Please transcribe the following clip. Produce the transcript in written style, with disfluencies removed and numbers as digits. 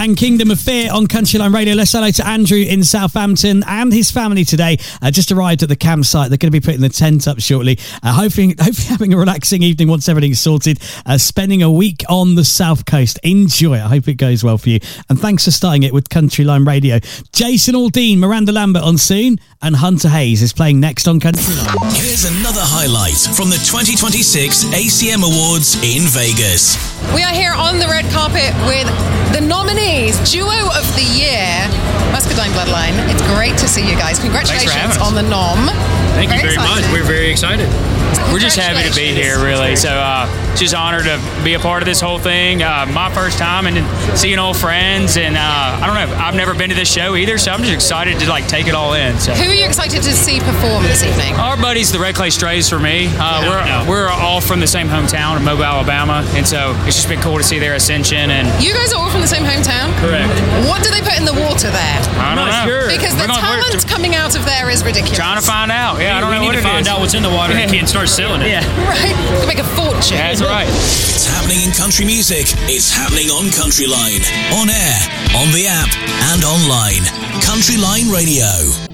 And Kingdom of Fear on Countryline Radio. Let's say hello to Andrew in Southampton and his family today. Just arrived at the campsite. They're going to be putting the tent up shortly. Hopefully having a relaxing evening once everything's sorted. Spending a week on the South Coast. Enjoy. I hope it goes well for you. And thanks for starting it with Countryline Radio. Jason Aldean, Miranda Lambert on soon, and Hunter Hayes is playing next on Countryline. Here's another highlight from the 2026 ACM Awards in Vegas. We are here on the red carpet with the nominees, Duo of the Year, Muscadine Bloodline. It's great to see you guys. Congratulations on the nom. Thank you very much. We're very excited. We're just happy to be here, really. So just honored to be a part of this whole thing. My first time and seeing old friends, and I don't know, I've never been to this show either, so I'm just excited to take it all in. So. Who are you excited to see perform this evening? Our buddies, the Red Clay Strays, for me. We're all from the same hometown of Mobile, Alabama, and so it's just been cool to see their ascension. And you guys are all from the same hometown? Correct. What do they put in the water there? I don't know. Sure. Because the talent coming out of there is ridiculous. Trying to find out. Yeah, I don't know what it is. We need to find out what's in the water and can't start selling it. Yeah. Right. To make a fortune. That's right. It's happening in country music. It's happening on Countryline. On air, on the app, and online. Countryline Radio.